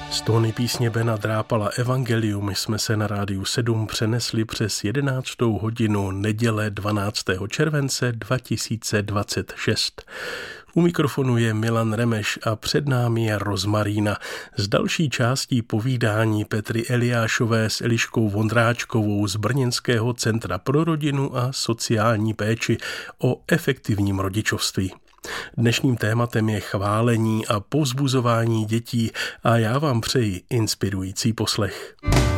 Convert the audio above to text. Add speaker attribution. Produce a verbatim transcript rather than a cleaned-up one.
Speaker 1: Z tóny písně Bena Drápala Evangelium jsme se na Rádiu sedm přenesli přes jedenáctou hodinu neděle dvanáctého července dva tisíce dvacet šest. U mikrofonu je Milan Remeš a před námi je Rozmarína s další částí povídání Petry Eliášové s Eliškou Vondráčkovou z Brněnského centra pro rodinu a sociální péči o efektivním rodičovství. Dnešním tématem je chválení a povzbuzování dětí a já vám přeji inspirující poslech.